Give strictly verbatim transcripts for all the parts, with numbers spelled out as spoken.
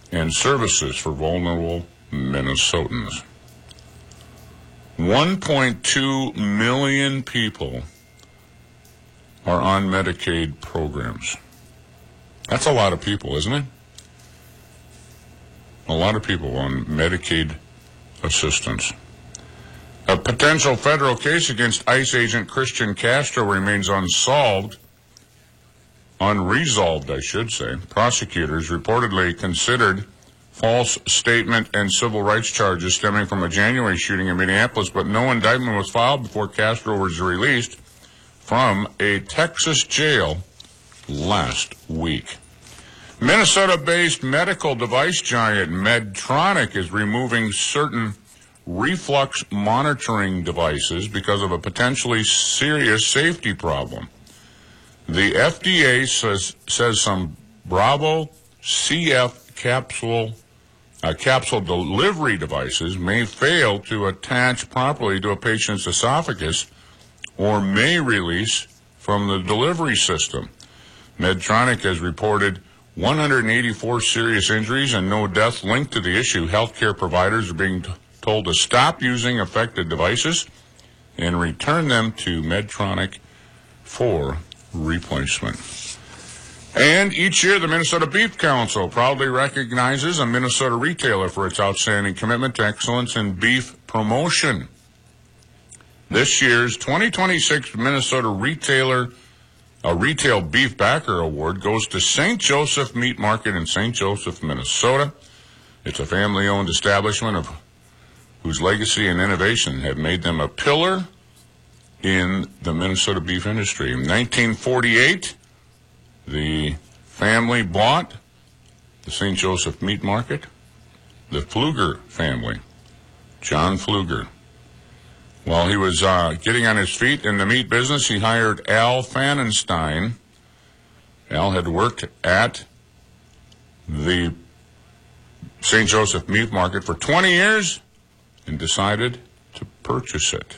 and services for vulnerable Minnesotans. one point two million people are on Medicaid programs. That's a lot of people, isn't it? A lot of people on Medicaid assistance. A potential federal case against ICE agent Christian Castro remains unsolved, unresolved, I should say. Prosecutors reportedly considered false statement and civil rights charges stemming from a January shooting in Minneapolis, but no indictment was filed before Castro was released from a Texas jail last week. Minnesota-based medical device giant Medtronic is removing certain reflux monitoring devices because of a potentially serious safety problem. The F D A says, says some Bravo C F capsule uh, capsule delivery devices may fail to attach properly to a patient's esophagus or may release from the delivery system. Medtronic has reported one hundred eighty-four serious injuries and no death linked to the issue. Healthcare providers are being t- told to stop using affected devices and return them to Medtronic for replacement. And each year, the Minnesota Beef Council proudly recognizes a Minnesota retailer for its outstanding commitment to excellence in beef promotion. This year's twenty twenty-six Minnesota Retailer A Retail Beef Backer Award goes to Saint Joseph Meat Market in Saint Joseph, Minnesota. It's a family-owned establishment of whose legacy and innovation have made them a pillar in the Minnesota beef industry. In nineteen forty-eight, the family bought the Saint Joseph Meat Market. The Pfluger family, John Pfluger. While he was uh, getting on his feet in the meat business, he hired Al Fanenstein. Al had worked at the Saint Joseph Meat Market for twenty years and decided to purchase it.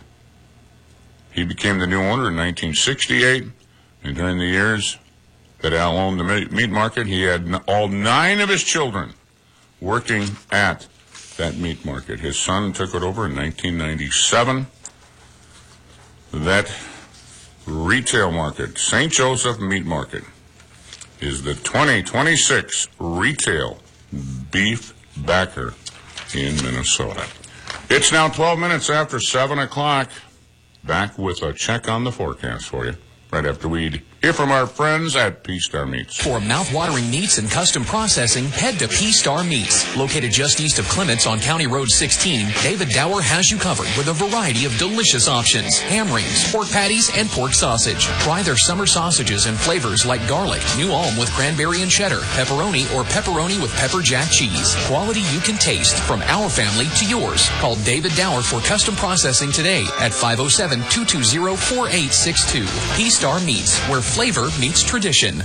He became the new owner in nineteen sixty-eight, and during the years that Al owned the meat market, he had all nine of his children working at that meat market. His son took it over in nineteen ninety-seven. That retail market, Saint Joseph Meat Market, is the twenty twenty-six Retail Beef Backer in Minnesota. It's now twelve minutes after seven o'clock. Back with a check on the forecast for you right after we hear from our friends at P-Star Meats. For mouth-watering meats and custom processing, head to P-Star Meats. Located just east of Clements on County Road sixteen, David Dower has you covered with a variety of delicious options. Ham rings, pork patties, and pork sausage. Try their summer sausages and flavors like garlic, New Ulm with cranberry and cheddar, pepperoni, or pepperoni with pepper jack cheese. Quality you can taste from our family to yours. Call David Dower for custom processing today at five oh seven, two two zero, four eight six two. P-Star Meats, where flavor meets tradition.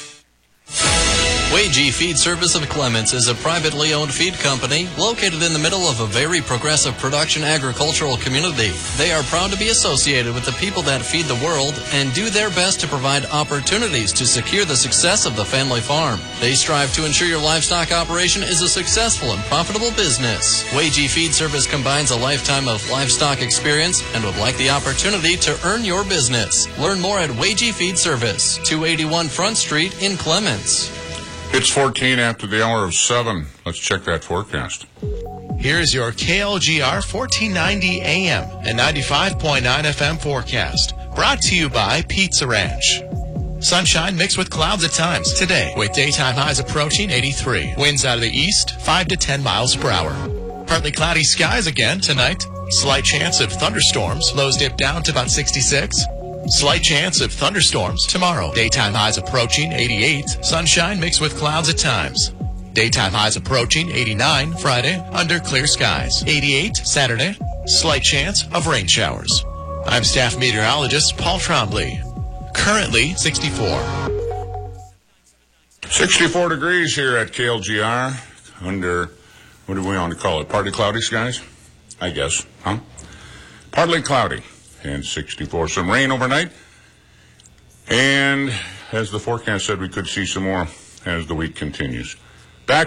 Wagee Feed Service of Clements is a privately owned feed company located in the middle of a very progressive production agricultural community. They are proud to be associated with the people that feed the world and do their best to provide opportunities to secure the success of the family farm. They strive to ensure your livestock operation is a successful and profitable business. Wagee Feed Service combines a lifetime of livestock experience and would like the opportunity to earn your business. Learn more at Wagee Feed Service, two eighty-one Front Street in Clements. It's fourteen after the hour of seven. Let's check that forecast. Here's your K L G R fourteen ninety A M and ninety-five point nine F M forecast. Brought to you by Pizza Ranch. Sunshine mixed with clouds at times today, with daytime highs approaching eighty-three. Winds out of the east, five to ten miles per hour. Partly cloudy skies again tonight. Slight chance of thunderstorms. Lows dip down to about sixty-six. Slight chance of thunderstorms tomorrow. Daytime highs approaching eighty-eight. Sunshine mixed with clouds at times. Daytime highs approaching eighty-nine Friday under clear skies. eighty-eight Saturday. Slight chance of rain showers. I'm staff meteorologist Paul Trombley. Currently sixty-four. sixty-four degrees here at K L G R. Under, what do we want to call it? Partly cloudy skies? I guess, huh? Partly cloudy. And sixty-four. Some rain overnight. And as the forecast said, we could see some more as the week continues.